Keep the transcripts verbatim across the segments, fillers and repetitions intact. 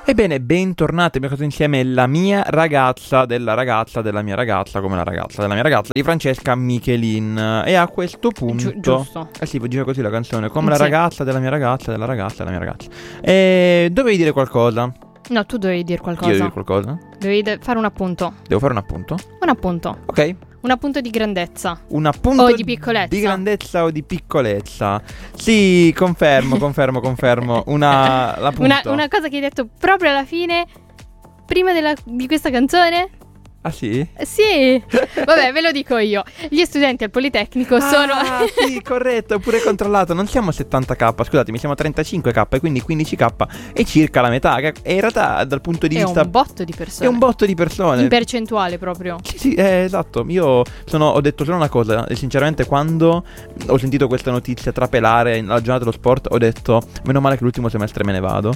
Ebbene, bentornati, abbiamo fatto insieme La mia ragazza della ragazza della mia ragazza, come la ragazza della mia ragazza, di Francesca Michelin. E a questo punto... Gi- giusto. Eh sì, dice così la canzone, come Sì. la ragazza della mia ragazza, della ragazza della mia ragazza. E dovevi dire qualcosa? No, tu dovevi dire Io qualcosa. devo dire qualcosa? Dovevi de- fare un appunto. Devo fare un appunto? Un appunto. Ok. Un appunto di grandezza. Un appunto O di piccolezza. Di grandezza o di piccolezza. Sì, confermo, confermo, confermo. Una, l'appunto. Una, una cosa che hai detto proprio alla fine, prima della- di questa canzone. Ah sì? Eh, Sì. Vabbè, ve lo dico io. Gli studenti al Politecnico sono... Ah, sì, corretto, ho pure controllato. Non siamo settanta k, scusatemi, siamo trentacinque k e quindi quindici k è circa la metà. Che e in realtà dal punto di È vista un botto di persone. è un botto di persone. In percentuale proprio. Sì, sì, eh, esatto. Io sono, ho detto solo una cosa. E sinceramente, quando ho sentito questa notizia trapelare nella giornata dello sport, ho detto: meno male che l'ultimo semestre me ne vado.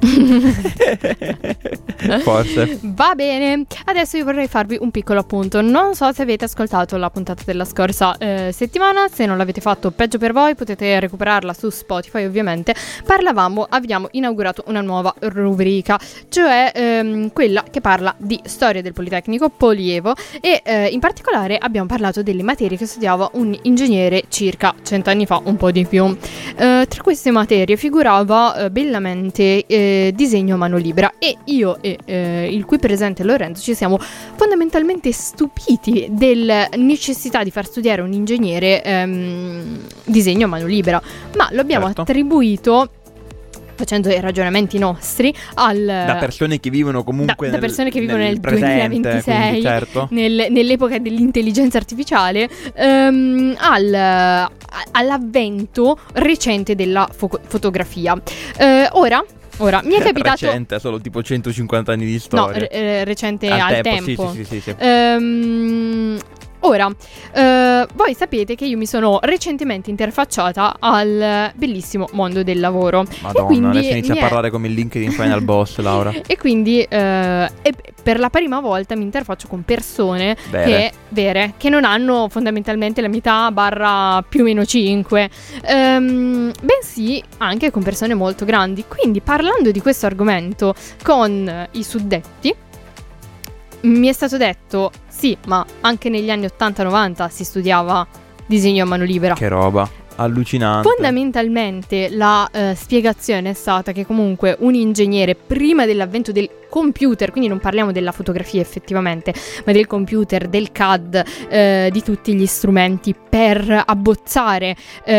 Forse. Va bene. Adesso io vorrei farvi un piccolo appunto. Non so se avete ascoltato la puntata della scorsa eh, settimana. Se non l'avete fatto, peggio per voi. Potete recuperarla su Spotify, ovviamente. Parlavamo, abbiamo inaugurato una nuova rubrica, cioè ehm, quella che parla di storia del Politecnico Polievo. E eh, in particolare abbiamo parlato delle materie che studiava un ingegnere circa cent'anni fa, un po' di più. Eh, tra queste materie figurava eh, bellamente eh, disegno a mano libera, e io e eh, il qui presente Lorenzo ci siamo fondamentalmente stupiti della necessità di far studiare un ingegnere ehm, disegno a mano libera, ma lo abbiamo Certo. attribuito, facendo i ragionamenti nostri, al Da persone che vivono comunque da, da nel, persone che vivono nel, presente, duemilaventisei, quindi, certo. nel- nell'epoca dell'intelligenza artificiale, ehm, al, a- all'avvento recente della fo- fotografia. Eh, ora, ora mi è capitato... Recente, ha solo tipo centocinquanta anni di No, storia. re- eh, recente al, Al tempo. tempo, sì, sì, sì, sì, sì. Ehm, ora, eh, voi sapete che io mi sono recentemente interfacciata al bellissimo mondo del lavoro. Madonna, e quindi adesso inizia a mi è- parlare come il LinkedIn Final Boss, Laura. E quindi eh, e per la prima volta mi interfaccio con persone Vere. che, vere, che non hanno fondamentalmente la mia età barra più o meno cinque, ehm, bensì anche con persone molto grandi. Quindi, parlando di questo argomento con i suddetti, mi è stato detto: sì, ma anche negli anni ottanta novanta si studiava disegno a mano libera. Che roba, allucinante. Fondamentalmente la eh, spiegazione è stata che comunque un ingegnere, prima dell'avvento del computer, quindi non parliamo della fotografia effettivamente, ma del computer, del C A D, eh, di tutti gli strumenti per abbozzare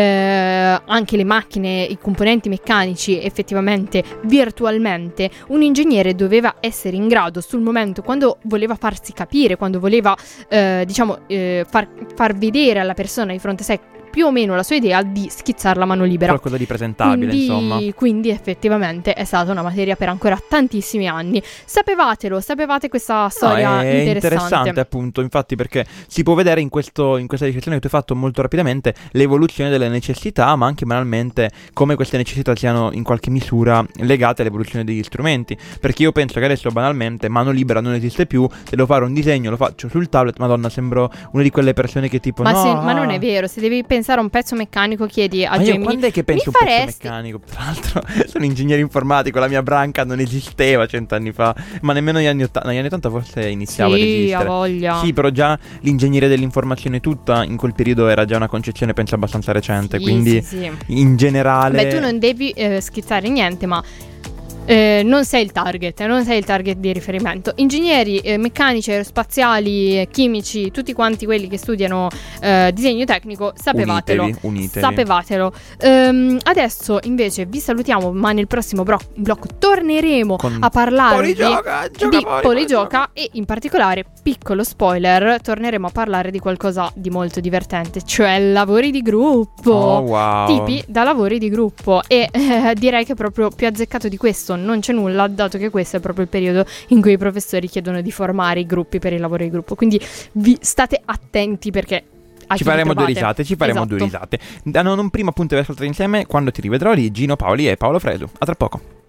eh, anche le macchine, i componenti meccanici effettivamente virtualmente, un ingegnere doveva essere in grado sul momento, quando voleva farsi capire, quando voleva eh, diciamo eh, far, far vedere alla persona di fronte a sé più o meno la sua idea, di schizzarla a mano libera. Qualcosa di presentabile, quindi, insomma. Quindi effettivamente è stata una materia per ancora tantissimi anni. Sapevatelo, sapevate questa storia No, è interessante. interessante, appunto, infatti, perché si può vedere in, questo, in questa descrizione che tu hai fatto molto rapidamente l'evoluzione delle necessità, ma anche banalmente come queste necessità siano in qualche misura legate all'evoluzione degli strumenti. Perché io penso che adesso banalmente mano libera non esiste più, devo fare un disegno, lo faccio sul tablet, madonna, sembro una di quelle persone che tipo Ma, no, se- ma ah, non è vero, se devi pensare a un pezzo meccanico chiedi a Ma io Gemini. quando è che penso mi un pezzo faresti- meccanico? Tra l'altro sono ingegnere informatico, la mia branca non esisteva cent'anni fa, ma nemmeno negli anni ottanta, negli anni ottanta forse iniziava ad Sì, esistere. ha voglia. Sì, però già l'ingegneria dell'informazione tutta in quel periodo era già una concezione penso abbastanza recente, Sì, quindi sì, sì. in generale... Beh, tu non devi eh, schizzare niente, ma eh, non sei il target, non sei il target di riferimento. Ingegneri eh, meccanici, aerospaziali, eh, chimici, tutti quanti quelli che studiano eh, disegno tecnico, sapevatelo. Unitevi, unitevi. Sapevatelo. Ehm, adesso invece vi salutiamo, ma nel prossimo bro- blocco torneremo Con a parlarvi Poligioca, gioca di Poli, Poligioca, e in particolare, piccolo spoiler, torneremo a parlare di qualcosa di molto divertente, cioè lavori di gruppo. Oh, wow. Tipi da lavori di gruppo. E eh, direi che proprio più azzeccato di questo non c'è nulla, dato che questo è proprio il periodo in cui i professori chiedono di formare i gruppi per il lavoro di gruppo. Quindi vi state attenti, perché a Ci chi vi faremo due trovate. risate, ci faremo Esatto. due risate. Da non un primo appunto per ascoltare insieme, quando ti rivedrò lì, Gino Paoli e Paolo Fresu. A tra poco.